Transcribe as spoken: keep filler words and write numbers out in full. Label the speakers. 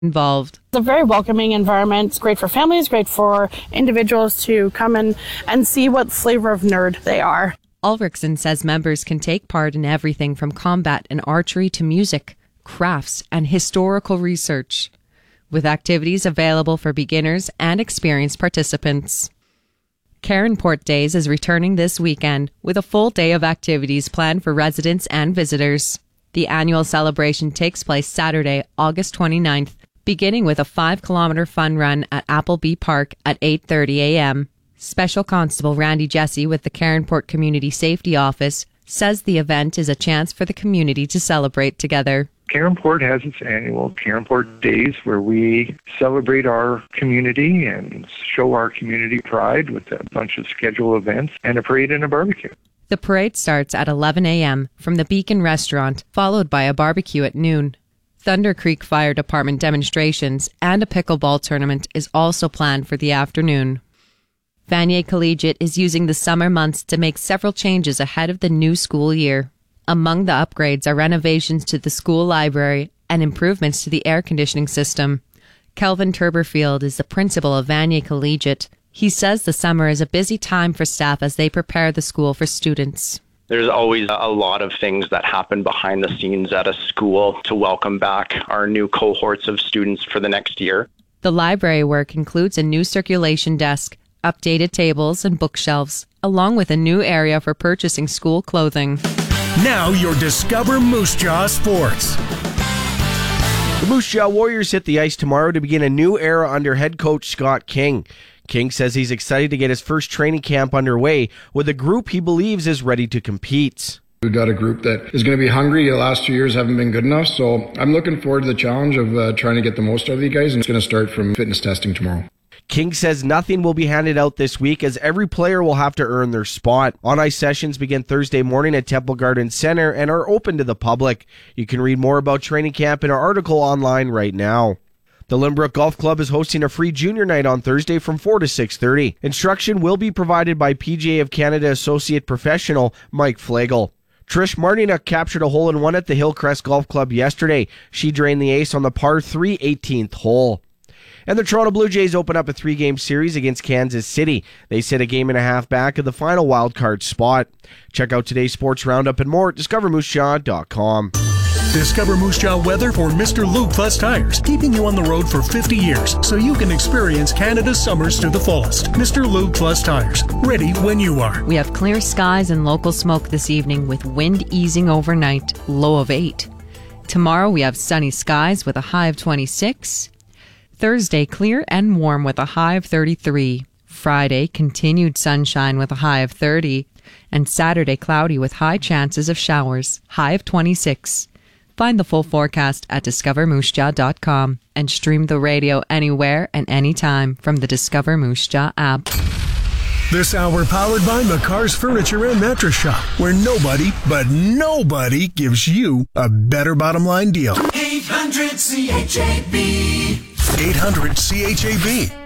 Speaker 1: involved.
Speaker 2: It's a very welcoming environment. It's great for families, great for individuals to come in and see what flavor of nerd they are.
Speaker 1: Ulrichsen says members can take part in everything from combat and archery to music, crafts, and historical research, with activities available for beginners and experienced participants. Caronport Days is returning this weekend with a full day of activities planned for residents and visitors. The annual celebration takes place Saturday, August twenty-ninth, beginning with a five kilometer fun run at Appleby Park at eight thirty a.m. Special Constable Randy Jesse with the Caronport Community Safety Office says the event is a chance for the community to celebrate together.
Speaker 3: Caronport has its annual Caronport Days where we celebrate our community and show our community pride with a bunch of scheduled events and a parade and a barbecue.
Speaker 1: The parade starts at eleven a.m. from the Beacon Restaurant, followed by a barbecue at noon. Thunder Creek Fire Department demonstrations and a pickleball tournament is also planned for the afternoon. Vanier Collegiate is using the summer months to make several changes ahead of the new school year. Among the upgrades are renovations to the school library and improvements to the air conditioning system. Kelvin Turberfield is the principal of Vanier Collegiate. He says the summer is a busy time for staff as they prepare the school for students.
Speaker 4: There's always a lot of things that happen behind the scenes at a school to welcome back our new cohorts of students for the next year.
Speaker 1: The library work includes a new circulation desk, updated tables and bookshelves, along with a new area for purchasing school clothing.
Speaker 5: Now your Discover Moose Jaw Sports.
Speaker 6: The Moose Jaw Warriors hit the ice tomorrow to begin a new era under head coach Scott King. King says he's excited to get his first training camp underway with a group he believes is ready to compete.
Speaker 7: We've got a group that is going to be hungry. The last two years haven't been good enough, so I'm looking forward to the challenge of uh, trying to get the most out of you guys, and it's going to start from fitness testing tomorrow.
Speaker 6: King says nothing will be handed out this week as every player will have to earn their spot. On-ice sessions begin Thursday morning at Temple Garden Center and are open to the public. You can read more about training camp in our article online right now. The Lynbrook Golf Club is hosting a free junior night on Thursday from four to six thirty. Instruction will be provided by P G A of Canada Associate Professional Mike Flagel. Trish Martinuk captured a hole-in-one at the Hillcrest Golf Club yesterday. She drained the ace on the par three eighteenth hole. And the Toronto Blue Jays open up a three-game series against Kansas City. They sit a game and a half back of the final wildcard spot. Check out today's sports roundup and more at discover moose jaw dot com.
Speaker 5: Discover Moose Jaw weather for Mister Lube Plus Tires, keeping you on the road for fifty years so you can experience Canada's summers to the fullest. Mister Lube Plus Tires, ready when you are.
Speaker 1: We have clear skies and local smoke this evening with wind easing overnight, low of eight. Tomorrow we have sunny skies with a high of twenty-six. Thursday, clear and warm with a high of thirty-three. Friday, continued sunshine with a high of thirty. And Saturday, cloudy with high chances of showers, high of twenty-six. Find the full forecast at discover moose jaw dot com and stream the radio anywhere and anytime from the Discover Moose Jaw app.
Speaker 5: This hour powered by McCar's Furniture and Mattress Shop, where nobody, but nobody gives you a better bottom line deal.
Speaker 8: eight hundred C H A B
Speaker 5: eight hundred C H A B